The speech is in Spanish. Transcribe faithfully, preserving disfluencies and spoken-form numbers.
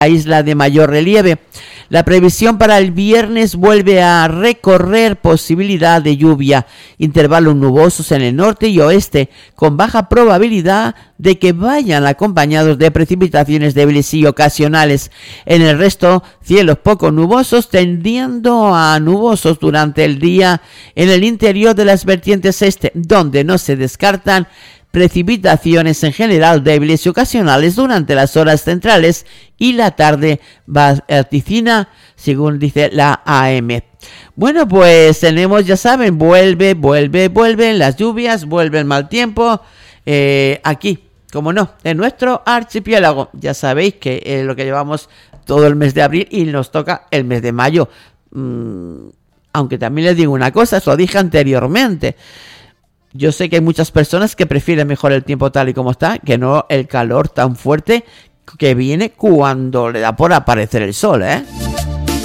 isla de mayor relieve. La previsión para el viernes vuelve a recorrer posibilidad de lluvia, intervalos nubosos en el norte y oeste, con baja probabilidad de que vayan acompañados de precipitaciones débiles y ocasionales. En el resto, cielos poco nubosos tendiendo a nubosos durante el día en el interior de las vertientes este, donde no se descartan precipitaciones en general débiles y ocasionales durante las horas centrales y la tarde vaticina, según dice la A M. Bueno, pues tenemos, ya saben, vuelve, vuelve, vuelven las lluvias, vuelve el mal tiempo, eh, aquí, como no, en nuestro archipiélago. Ya sabéis que es lo que llevamos todo el mes de abril y nos toca el mes de mayo. Mm, aunque también les digo una cosa, os lo dije anteriormente. Yo sé que hay muchas personas que prefieren mejor el tiempo tal y como está, que no el calor tan fuerte que viene cuando le da por aparecer el sol, ¿eh?